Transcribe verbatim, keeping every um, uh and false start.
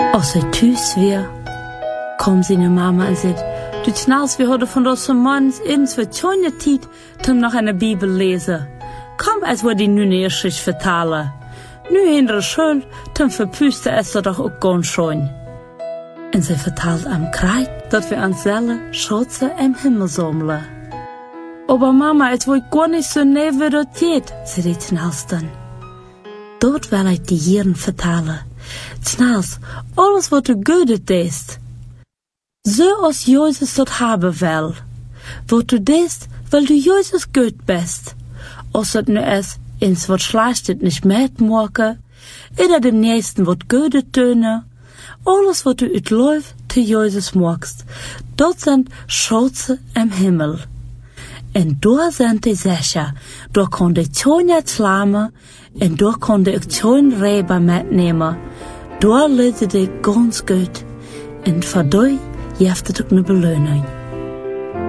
Als hij thuis weer, kwam zijn mama en zei, du knalst, wir hadden van onze man ins voor tjonge tijd, toen nog een Bibel lezen. Kom, als we die nu neerschrift vertalen. Nu in de school, toen verpuste es er doch ook gewoon schon. En ze vertelt am Kreis, dat we ons zelf schützen im Himmel sammeln. Aber Mama, es wird gar nicht so Nervosität, zei die Knalsten. Dort will ich die Jeren vertellen. Knals, alles wat du Gute deest. So als Jesus dat haben will. Wat du deest, weil du Jesus gut bist. Als het nu is, ins wat schlecht nicht mitmachen, oder dem Nächsten wat Gute tun. Alles wat du uitläuft, zu Jesus magst, dat sind Schätze im Himmel. En daar sind die sicher, daar kan die Tjonja slammen, en daar kan die Tjonja Reber mitnehmen. Daar leiden die ganz gut. En voor die heeft het ook een beloning.